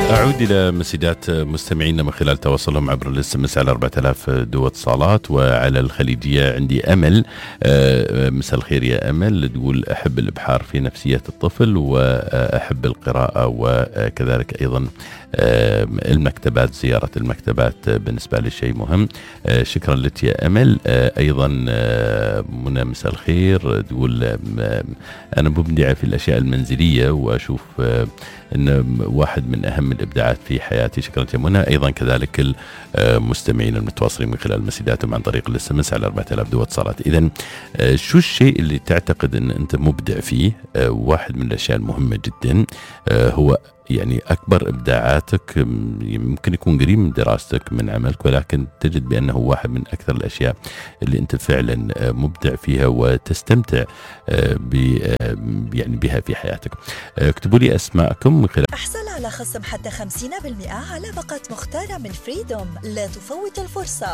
أعود إلى مسجات مستمعينا من خلال تواصلهم عبر الاس ام اس على 4000 دو اتصالات، وعلى الخليجية عندي أمل. مساء الخير يا أمل، تقول أحب الإبحار في نفسية الطفل وأحب القراءة وكذلك أيضا المكتبات، زيارة المكتبات بالنسبة لي شيء مهم. شكرا لك يا أمل. أيضا منى مساء الخير، تقول أنا مبدعة في الأشياء المنزلية وأشوف أن واحد من أهم الإبداعات في حياتي. شكرا يا منى. أيضا كذلك المستمعين المتواصلين من خلال مسجاتهم عن طريق الاس ام اس على 4000 دو اتصالات. إذن شو الشيء اللي تعتقد أن أنت مبدع فيه؟ واحد من الأشياء المهمة جدا هو يعني أكبر إبداعاتك ممكن يكون قريب من دراستك من عملك، ولكن تجد بأنه واحد من أكثر الأشياء اللي أنت فعلا مبدع فيها وتستمتع يعني بها في حياتك. اكتبوا لي أسماءكم من خلال. احصل على خصم حتى 50% على باقات مختارة من فريدوم. لا تفوت الفرصة.